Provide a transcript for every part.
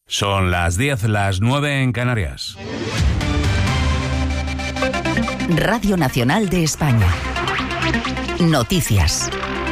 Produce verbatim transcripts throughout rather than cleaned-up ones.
Son las diez, las nueve en Canarias. Radio Nacional de España. Noticias.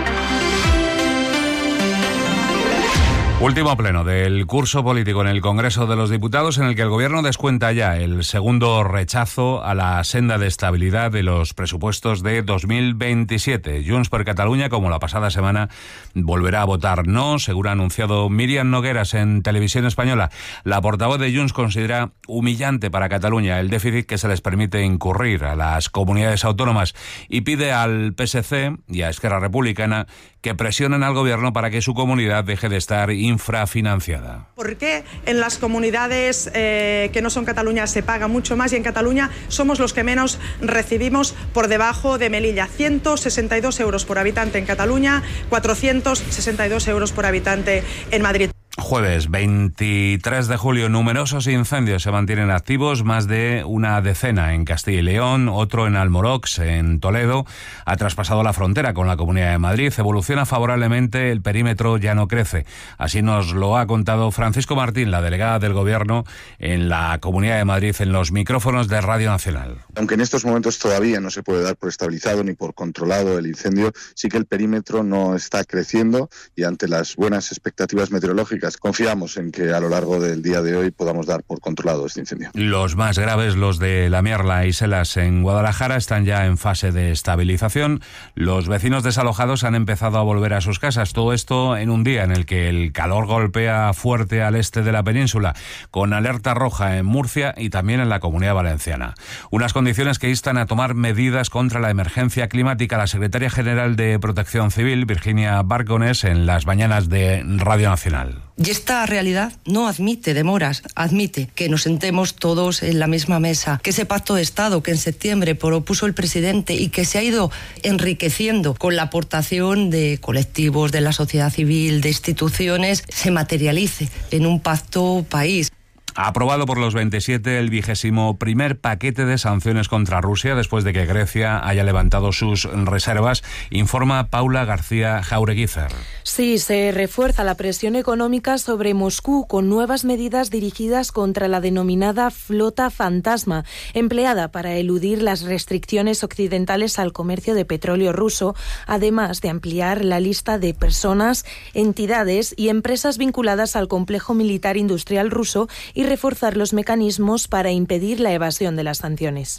Último pleno del curso político en el Congreso de los Diputados, en el que el Gobierno descuenta ya el segundo rechazo a la senda de estabilidad de los presupuestos de dos mil veintisiete. Junts per Catalunya, como la pasada semana, volverá a votar no, según ha anunciado Míriam Nogueras en Televisión Española. La portavoz de Junts considera humillante para Cataluña el déficit que se les permite incurrir a las comunidades autónomas y pide al P S C y a Esquerra Republicana que presionen al Gobierno para que su comunidad deje de estar infrafinanciada. ¿Por qué en las comunidades eh, que no son Cataluña se paga mucho más y en Cataluña somos los que menos recibimos por debajo de Melilla? ciento sesenta y dos euros por habitante en Cataluña, cuatrocientos sesenta y dos euros por habitante en Madrid. Jueves veintitrés de julio, numerosos incendios se mantienen activos, más de una decena en Castilla y León, otro en Almorox, en Toledo. Ha traspasado la frontera con la Comunidad de Madrid, evoluciona favorablemente, el perímetro ya no crece. Así nos lo ha contado Francisco Martín, la delegada del Gobierno en la Comunidad de Madrid, en los micrófonos de Radio Nacional. Aunque en estos momentos todavía no se puede dar por estabilizado ni por controlado el incendio, sí que el perímetro no está creciendo y ante las buenas expectativas meteorológicas confiamos en que a lo largo del día de hoy podamos dar por controlado este incendio. Los más graves, los de La Mierla y Selas en Guadalajara, están ya en fase de estabilización. Los vecinos desalojados han empezado a volver a sus casas. Todo esto en un día en el que el calor golpea fuerte al este de la península, con alerta roja en Murcia y también en la Comunidad Valenciana. Unas condiciones que instan a tomar medidas contra la emergencia climática. La secretaria general de Protección Civil, Virginia Barcones, en las mañanas de Radio Nacional. Y esta realidad no admite demoras, admite que nos sentemos todos en la misma mesa, que ese pacto de Estado que en septiembre propuso el presidente y que se ha ido enriqueciendo con la aportación de colectivos, de la sociedad civil, de instituciones, se materialice en un pacto país. Ha aprobado por los veintisiete el vigésimo primer paquete de sanciones contra Rusia después de que Grecia haya levantado sus reservas, informa Paula García Jaureguízar. Sí, se refuerza la presión económica sobre Moscú con nuevas medidas dirigidas contra la denominada flota fantasma, empleada para eludir las restricciones occidentales al comercio de petróleo ruso, además de ampliar la lista de personas, entidades y empresas vinculadas al complejo militar industrial ruso y reforzar los mecanismos para impedir la evasión de las sanciones.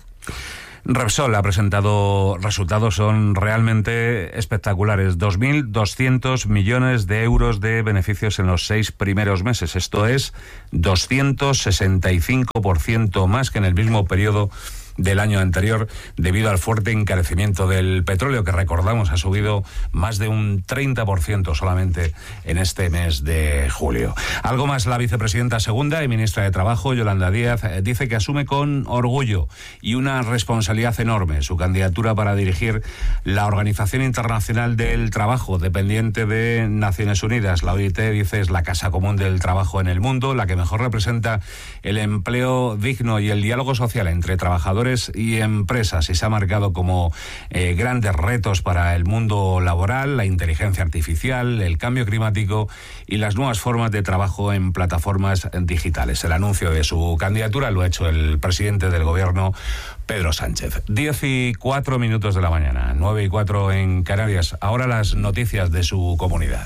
Repsol ha presentado resultados, son realmente espectaculares. dos mil doscientos millones de euros de beneficios en los seis primeros meses. Esto es doscientos sesenta y cinco por ciento más que en el mismo periodo del año anterior, debido al fuerte encarecimiento del petróleo, que recordamos ha subido más de un treinta por ciento solamente en este mes de julio. Algo más, la vicepresidenta segunda y ministra de Trabajo, Yolanda Díaz, dice que asume con orgullo y una responsabilidad enorme su candidatura para dirigir la Organización Internacional del Trabajo, dependiente de Naciones Unidas. La O I T, dice, es la casa común del trabajo en el mundo, la que mejor representa el empleo digno y el diálogo social entre trabajadores y empresas, y se ha marcado como eh, grandes retos para el mundo laboral, la inteligencia artificial, el cambio climático y las nuevas formas de trabajo en plataformas digitales. El anuncio de su candidatura lo ha hecho el presidente del Gobierno, Pedro Sánchez. Diez y cuatro minutos de la mañana, nueve y cuatro en Canarias. Ahora las noticias de su comunidad.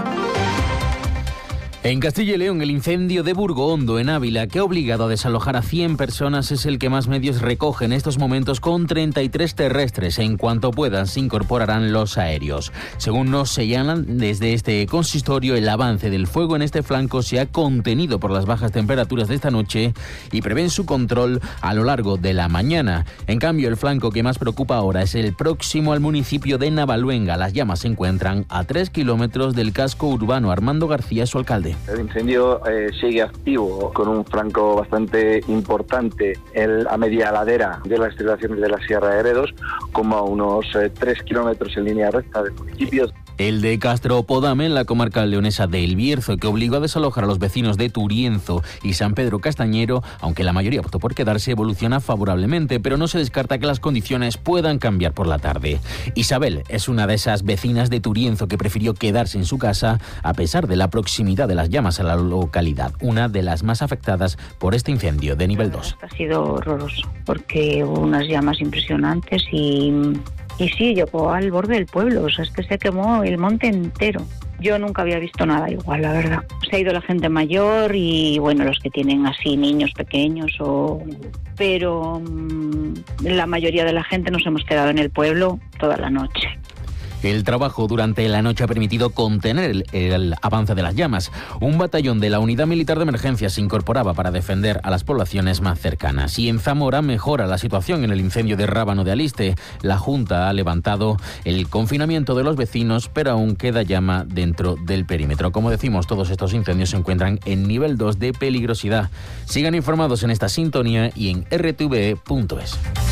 En Castilla y León, el incendio de Burgohondo, en Ávila, que ha obligado a desalojar a cien personas, es el que más medios recoge en estos momentos, con treinta y tres terrestres. En cuanto puedan, se incorporarán los aéreos. Según nos señalan desde este consistorio, el avance del fuego en este flanco se ha contenido por las bajas temperaturas de esta noche y prevén su control a lo largo de la mañana. En cambio, el flanco que más preocupa ahora es el próximo al municipio de Navaluenga. Las llamas se encuentran a tres kilómetros del casco urbano. Armando García, su alcalde. El incendio eh, sigue activo, con un flanco bastante importante el, a media ladera de las estribaciones de la Sierra de Gredos, como a unos eh, tres kilómetros en línea recta del municipio. El de Castropodame, en la comarca leonesa de El Bierzo, que obligó a desalojar a los vecinos de Turienzo y San Pedro Castañero, aunque la mayoría optó por quedarse, evoluciona favorablemente, pero no se descarta que las condiciones puedan cambiar por la tarde. Isabel es una de esas vecinas de Turienzo que prefirió quedarse en su casa a pesar de la proximidad de las llamas a la localidad, una de las más afectadas por este incendio de nivel dos. Ha sido horroroso, porque hubo unas llamas impresionantes y... Y sí, llegó al borde del pueblo, o sea, es que se quemó el monte entero. Yo nunca había visto nada igual, la verdad. Se ha ido la gente mayor y, bueno, los que tienen así niños pequeños, o... pero mmm, la mayoría de la gente nos hemos quedado en el pueblo toda la noche. El trabajo durante la noche ha permitido contener el, el avance de las llamas. Un batallón de la Unidad Militar de Emergencias se incorporaba para defender a las poblaciones más cercanas. Y en Zamora mejora la situación en el incendio de Rábano de Aliste. La Junta ha levantado el confinamiento de los vecinos, pero aún queda llama dentro del perímetro. Como decimos, todos estos incendios se encuentran en nivel dos de peligrosidad. Sigan informados en esta sintonía y en r t v punto es.